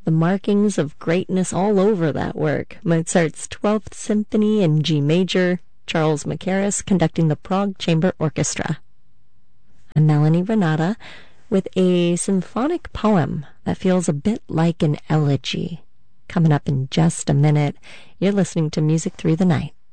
The markings of greatness all over that work. Mozart's 12th Symphony in G major, Charles Mackerras conducting the Prague Chamber Orchestra. I'm Melanie Renata with a symphonic poem that feels a bit like an elegy. Coming up in just a minute, you're listening to Music Through the Night.